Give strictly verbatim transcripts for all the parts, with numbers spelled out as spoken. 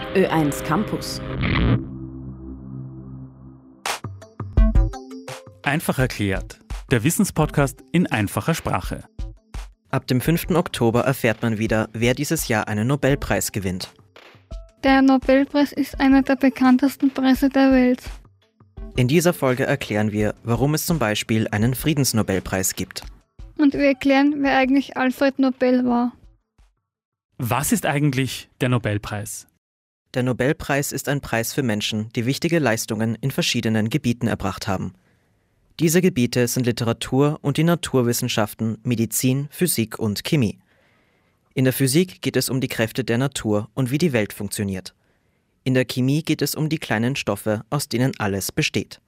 Ö eins Campus. Einfach erklärt. Der Wissenspodcast in einfacher Sprache. Ab dem fünften Oktober erfährt man wieder, wer dieses Jahr einen Nobelpreis gewinnt. Der Nobelpreis ist einer der bekanntesten Preise der Welt. In dieser Folge erklären wir, warum es zum Beispiel einen Friedensnobelpreis gibt. Und wir erklären, wer eigentlich Alfred Nobel war. Was ist eigentlich der Nobelpreis? Der Nobelpreis ist ein Preis für Menschen, die wichtige Leistungen in verschiedenen Gebieten erbracht haben. Diese Gebiete sind Literatur und die Naturwissenschaften, Medizin, Physik und Chemie. In der Physik geht es um die Kräfte der Natur und wie die Welt funktioniert. In der Chemie geht es um die kleinen Stoffe, aus denen alles besteht.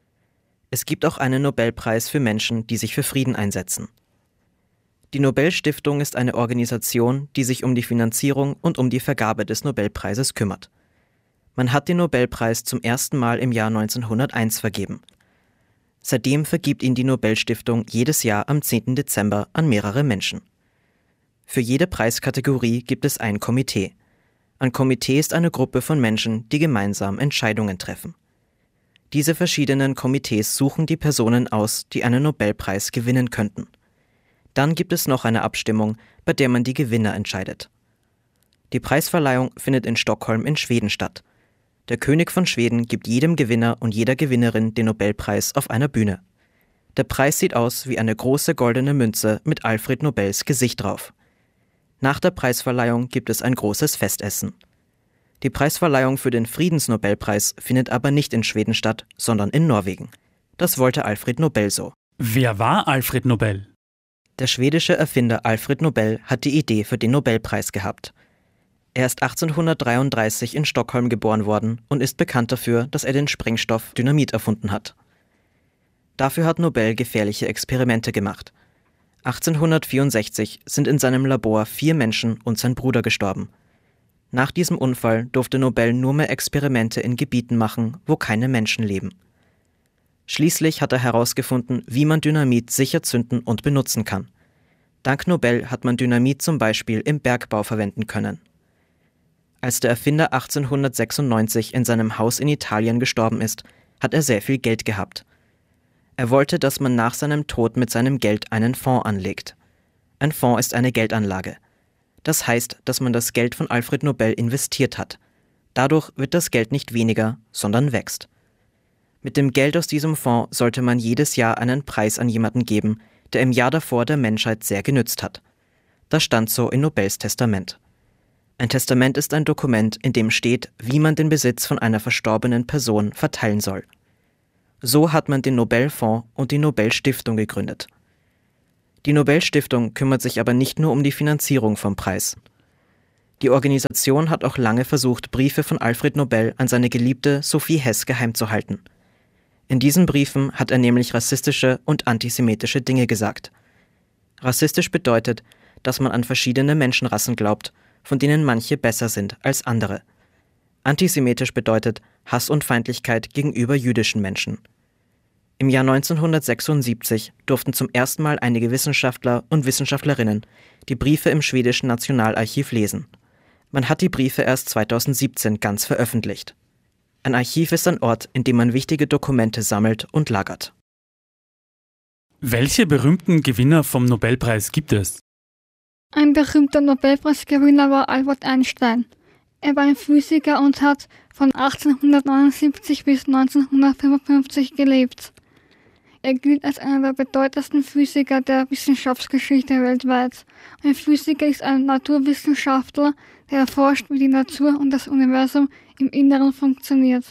Es gibt auch einen Nobelpreis für Menschen, die sich für Frieden einsetzen. Die Nobelstiftung ist eine Organisation, die sich um die Finanzierung und um die Vergabe des Nobelpreises kümmert. Man hat den Nobelpreis zum ersten Mal im Jahr neunzehnhunderteins vergeben. Seitdem vergibt ihn die Nobelstiftung jedes Jahr am zehnten Dezember an mehrere Menschen. Für jede Preiskategorie gibt es ein Komitee. Ein Komitee ist eine Gruppe von Menschen, die gemeinsam Entscheidungen treffen. Diese verschiedenen Komitees suchen die Personen aus, die einen Nobelpreis gewinnen könnten. Dann gibt es noch eine Abstimmung, bei der man die Gewinner entscheidet. Die Preisverleihung findet in Stockholm in Schweden statt. Der König von Schweden gibt jedem Gewinner und jeder Gewinnerin den Nobelpreis auf einer Bühne. Der Preis sieht aus wie eine große goldene Münze mit Alfred Nobels Gesicht drauf. Nach der Preisverleihung gibt es ein großes Festessen. Die Preisverleihung für den Friedensnobelpreis findet aber nicht in Schweden statt, sondern in Norwegen. Das wollte Alfred Nobel so. Wer war Alfred Nobel? Der schwedische Erfinder Alfred Nobel hat die Idee für den Nobelpreis gehabt. Er ist achtzehnhundertdreiunddreißig in Stockholm geboren worden und ist bekannt dafür, dass er den Sprengstoff Dynamit erfunden hat. Dafür hat Nobel gefährliche Experimente gemacht. achtzehnhundertvierundsechzig sind in seinem Labor vier Menschen und sein Bruder gestorben. Nach diesem Unfall durfte Nobel nur mehr Experimente in Gebieten machen, wo keine Menschen leben. Schließlich hat er herausgefunden, wie man Dynamit sicher zünden und benutzen kann. Dank Nobel hat man Dynamit zum Beispiel im Bergbau verwenden können. Als der Erfinder achtzehnhundertsechsundneunzig in seinem Haus in Italien gestorben ist, hat er sehr viel Geld gehabt. Er wollte, dass man nach seinem Tod mit seinem Geld einen Fonds anlegt. Ein Fonds ist eine Geldanlage. Das heißt, dass man das Geld von Alfred Nobel investiert hat. Dadurch wird das Geld nicht weniger, sondern wächst. Mit dem Geld aus diesem Fonds sollte man jedes Jahr einen Preis an jemanden geben, der im Jahr davor der Menschheit sehr genützt hat. Das stand so in Nobels Testament. Ein Testament ist ein Dokument, in dem steht, wie man den Besitz von einer verstorbenen Person verteilen soll. So hat man den Nobelfonds und die Nobelstiftung gegründet. Die Nobelstiftung kümmert sich aber nicht nur um die Finanzierung vom Preis. Die Organisation hat auch lange versucht, Briefe von Alfred Nobel an seine Geliebte Sophie Hess geheim zu halten. In diesen Briefen hat er nämlich rassistische und antisemitische Dinge gesagt. Rassistisch bedeutet, dass man an verschiedene Menschenrassen glaubt, von denen manche besser sind als andere. Antisemitisch bedeutet Hass und Feindlichkeit gegenüber jüdischen Menschen. Im Jahr neunzehnhundertsechsundsiebzig durften zum ersten Mal einige Wissenschaftler und Wissenschaftlerinnen die Briefe im schwedischen Nationalarchiv lesen. Man hat die Briefe erst zweitausendsiebzehn ganz veröffentlicht. Ein Archiv ist ein Ort, in dem man wichtige Dokumente sammelt und lagert. Welche berühmten Gewinner vom Nobelpreis gibt es? Ein berühmter Nobelpreisgewinner war Albert Einstein. Er war ein Physiker und hat von achtzehnhundertneunundsiebzig bis neunzehnhundertfünfundfünfzig gelebt. Er gilt als einer der bedeutendsten Physiker der Wissenschaftsgeschichte weltweit. Ein Physiker ist ein Naturwissenschaftler, der erforscht, wie die Natur und das Universum im Inneren funktioniert.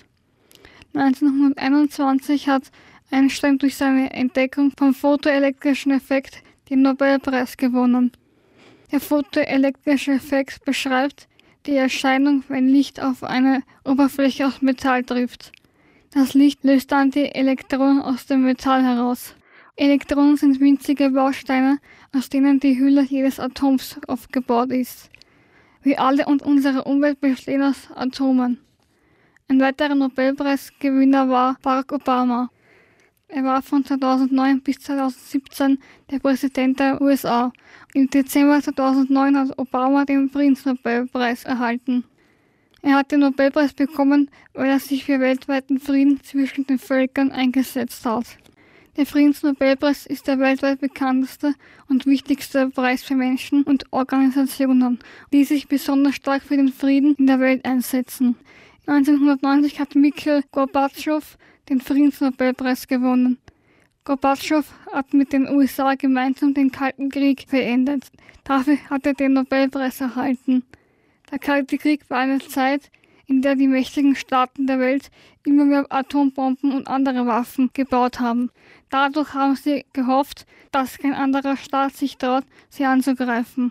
neunzehnhunderteinundzwanzig hat Einstein durch seine Entdeckung vom photoelektrischen Effekt den Nobelpreis gewonnen. Der photoelektrische Effekt beschreibt die Erscheinung, wenn Licht auf eine Oberfläche aus Metall trifft. Das Licht löst dann die Elektronen aus dem Metall heraus. Elektronen sind winzige Bausteine, aus denen die Hülle jedes Atoms aufgebaut ist. Wir alle und unsere Umwelt bestehen aus Atomen. Ein weiterer Nobelpreisgewinner war Barack Obama. Er war von zweitausendneun bis zweitausendsiebzehn der Präsident der U S A. Im Dezember zweitausendneun hat Obama den Friedensnobelpreis erhalten. Er hat den Nobelpreis bekommen, weil er sich für weltweiten Frieden zwischen den Völkern eingesetzt hat. Der Friedensnobelpreis ist der weltweit bekannteste und wichtigste Preis für Menschen und Organisationen, die sich besonders stark für den Frieden in der Welt einsetzen. neunzehnhundertneunzig hat Michail Gorbatschow den Friedensnobelpreis gewonnen. Gorbatschow hat mit den U S A gemeinsam den Kalten Krieg beendet. Dafür hat er den Nobelpreis erhalten. Der Kalte Krieg war eine Zeit, in der die mächtigen Staaten der Welt immer mehr Atombomben und andere Waffen gebaut haben. Dadurch haben sie gehofft, dass kein anderer Staat sich traut, sie anzugreifen.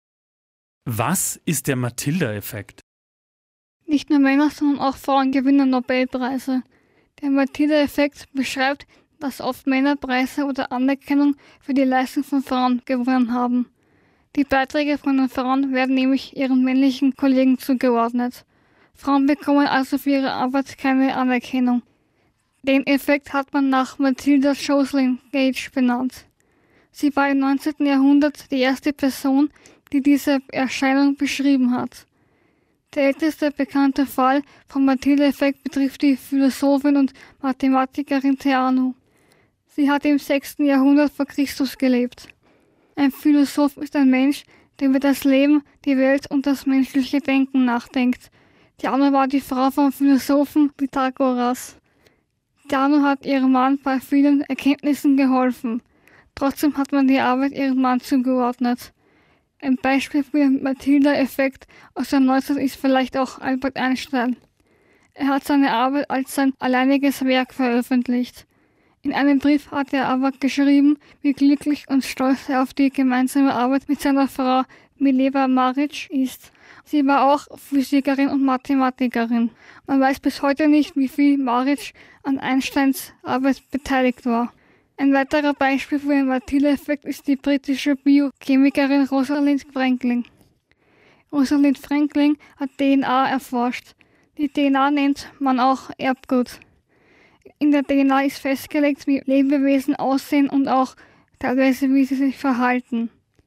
Was ist der Matilda-Effekt? Nicht nur Männer, sondern auch Frauen gewinnen Nobelpreise. Der Matilda-Effekt beschreibt, dass oft Männer Preise oder Anerkennung für die Leistung von Frauen gewonnen haben. Die Beiträge von den Frauen werden nämlich ihren männlichen Kollegen zugeordnet. Frauen bekommen also für ihre Arbeit keine Anerkennung. Den Effekt hat man nach Matilda Joslyn Gage benannt. Sie war im neunzehnten Jahrhundert die erste Person, die diese Erscheinung beschrieben hat. Der älteste bekannte Fall vom Matilda-Effekt betrifft die Philosophin und Mathematikerin Theano. Sie hat im sechsten Jahrhundert vor Christus gelebt. Ein Philosoph ist ein Mensch, der über das Leben, die Welt und das menschliche Denken nachdenkt. Theano war die Frau vom Philosophen Pythagoras. Theano hat ihrem Mann bei vielen Erkenntnissen geholfen. Trotzdem hat man die Arbeit ihrem Mann zugeordnet. Ein Beispiel für den Matilda-Effekt aus der Neuzeit ist vielleicht auch Albert Einstein. Er hat seine Arbeit als sein alleiniges Werk veröffentlicht. In einem Brief hat er aber geschrieben, wie glücklich und stolz er auf die gemeinsame Arbeit mit seiner Frau Mileva Maric ist. Sie war auch Physikerin und Mathematikerin. Man weiß bis heute nicht, wie viel Maric an Einsteins Arbeit beteiligt war. Ein weiterer Beispiel für den Matilda-Effekt ist die britische Biochemikerin Rosalind Franklin. Rosalind Franklin hat D N A erforscht. Die D N A nennt man auch Erbgut. In der D N A ist festgelegt, wie Lebewesen aussehen und auch teilweise, wie sie sich verhalten.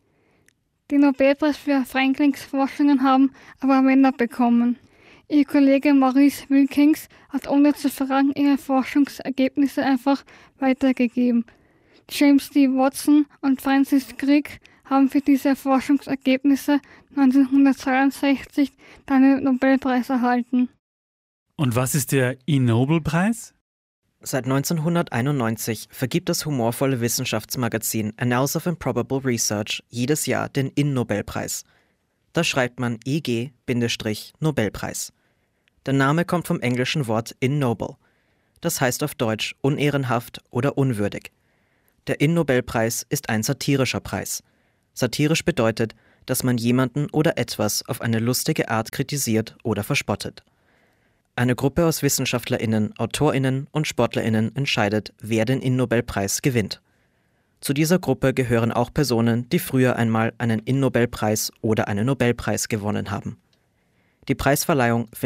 Den Nobelpreis für Franklins Forschungen haben aber Männer bekommen. Ihr Kollege Maurice Wilkins hat ohne zu fragen ihre Forschungsergebnisse einfach weitergegeben. James D. Watson und Francis Crick haben für diese Forschungsergebnisse neunzehnhundertzweiundsechzig den Nobelpreis erhalten. Und was ist der Ig-Nobel-Preis? Seit neunzehnhunderteinundneunzig vergibt das humorvolle Wissenschaftsmagazin Annals of Improbable Research jedes Jahr den Ig-Nobelpreis. Da schreibt man I G-Nobelpreis. Der Name kommt vom englischen Wort ignoble. Das heißt auf Deutsch unehrenhaft oder unwürdig. Der Ig-Nobelpreis ist ein satirischer Preis. Satirisch bedeutet, dass man jemanden oder etwas auf eine lustige Art kritisiert oder verspottet. Eine Gruppe aus WissenschaftlerInnen, AutorInnen und SportlerInnen entscheidet, wer den Ig-Nobelpreis gewinnt. Zu dieser Gruppe gehören auch Personen, die früher einmal einen Ig-Nobelpreis oder einen Nobelpreis gewonnen haben. Die Preisverleihung